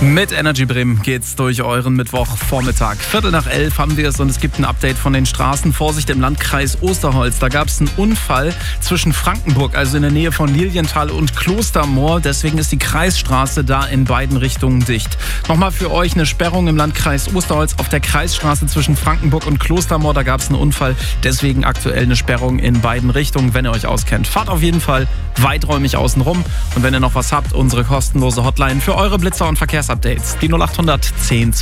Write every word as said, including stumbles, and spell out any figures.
Mit Energy Bremen geht's durch euren Mittwochvormittag. Viertel nach elf haben wir es und es gibt ein Update von den Straßen. Vorsicht im Landkreis Osterholz. Da gab es einen Unfall zwischen Frankenburg, also in der Nähe von Lilienthal, und Klostermoor. Deswegen ist die Kreisstraße da in beiden Richtungen dicht. Nochmal für euch eine Sperrung im Landkreis Osterholz auf der Kreisstraße zwischen Frankenburg und Klostermoor. Da gab es einen Unfall. Deswegen aktuell eine Sperrung in beiden Richtungen, wenn ihr euch auskennt. Fahrt auf jeden Fall weiträumig außen rum. Und wenn ihr noch was habt, unsere kostenlose Hotline für eure Blitzer und Verkehrsupdates. Die null acht hundert zehn